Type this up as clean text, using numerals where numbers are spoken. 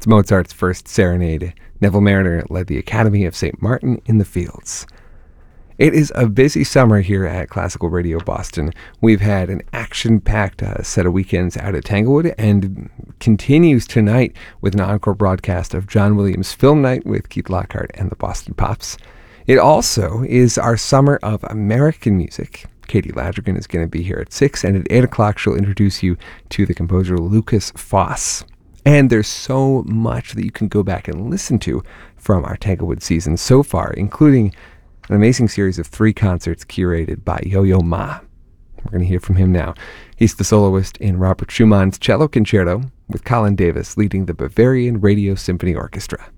It's Mozart's first serenade. Neville Marriner led the Academy of St. Martin in the Fields. It is a busy summer here at Classical Radio Boston. We've had an action-packed set of weekends out at Tanglewood and continues tonight with an encore broadcast of John Williams' Film Night with Keith Lockhart and the Boston Pops. It also is our summer of American music. Katie Ladrigan is going to be here at 6, and at 8 o'clock she'll introduce you to the composer Lukas Foss. And there's so much that you can go back and listen to from our Tanglewood season so far, including an amazing series of 3 concerts curated by Yo-Yo Ma. We're going to hear from him now. He's the soloist in Robert Schumann's Cello Concerto, with Colin Davis leading the Bavarian Radio Symphony Orchestra.